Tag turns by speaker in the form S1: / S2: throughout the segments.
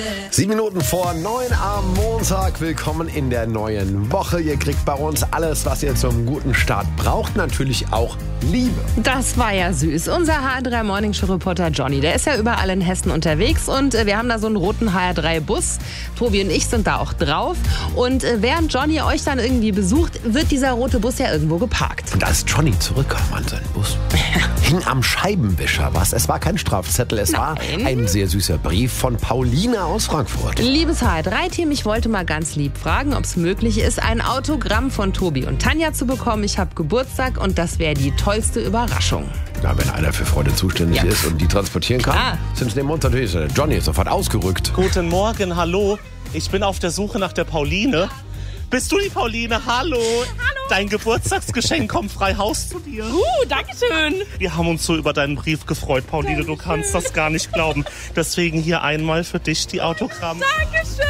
S1: 7 Minuten vor 9 am Montag. Willkommen in der neuen Woche. Ihr kriegt bei uns alles, was ihr zum guten Start braucht. Natürlich auch Liebe.
S2: Das war ja süß. Unser HR3 Morning Show Reporter Johnny, der ist ja überall in Hessen unterwegs und wir haben da so einen roten HR3-Bus. Tobi und ich sind da auch drauf. Und während Johnny euch dann irgendwie besucht, wird dieser rote Bus ja irgendwo geparkt.
S1: Und als Johnny zurückkam an seinen Bus, hing am Scheibenwischer was. Es war kein Strafzettel, es war ein sehr süßer Brief von Pauline aus Frankfurt.
S2: Liebes HR3-Team, ich wollte mal ganz lieb fragen, ob es möglich ist, ein Autogramm von Tobi und Tanja zu bekommen. Ich habe Geburtstag und das wäre die tollste Überraschung.
S1: Na, wenn einer für Freude zuständig ist und die transportieren kann, sind es dem Mund natürlich. Johnny ist sofort ausgerückt.
S3: Guten Morgen, hallo. Ich bin auf der Suche nach der Pauline. Bist du die Pauline? Hallo.
S4: Hallo.
S3: Dein Geburtstagsgeschenk kommt frei Haus zu dir.
S4: Dankeschön.
S3: Wir haben uns so über deinen Brief gefreut, Pauline. Du kannst das gar nicht glauben. Deswegen hier einmal für dich die Autogramm.
S4: Dankeschön.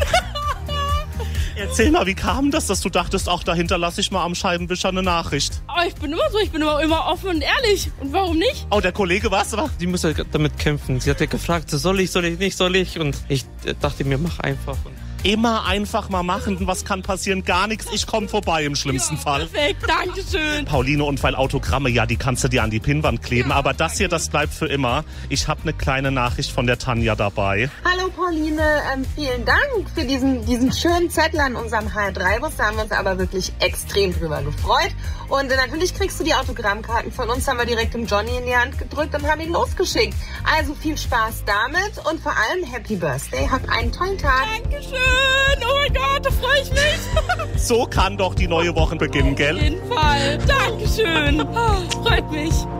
S3: Erzähl mal, wie kam das, dass du dachtest, ach, da hinterlasse ich mal am Scheibenwischer eine Nachricht?
S4: Oh, ich bin immer so, ich bin immer offen und ehrlich. Und warum nicht?
S3: Oh, der Kollege war's, aber?
S5: Die muss ja damit kämpfen. Sie hat ja gefragt, soll ich nicht? Und ich dachte mir, mach einfach.
S3: Immer einfach mal machen. Was kann passieren? Gar nichts. Ich komme vorbei im schlimmsten Fall.
S4: Perfekt, Dankeschön.
S3: Pauline, und weil Autogramme, ja, die kannst du dir an die Pinnwand kleben. Aber das hier, das bleibt für immer. Ich habe eine kleine Nachricht von der Tanja dabei.
S6: Hallo Pauline, vielen Dank für diesen schönen Zettel an unserem HR3-Bus. Da haben wir uns aber wirklich extrem drüber gefreut. Und natürlich kriegst du die Autogrammkarten von uns, haben wir direkt dem Johnny in die Hand gedrückt und haben ihn losgeschickt. Also viel Spaß damit und vor allem Happy Birthday. Habt einen tollen Tag.
S4: Dankeschön. Oh mein Gott, da freue ich mich.
S3: So kann doch die neue Woche beginnen, gell?
S4: Auf jeden Fall. Dankeschön. Oh, freut mich.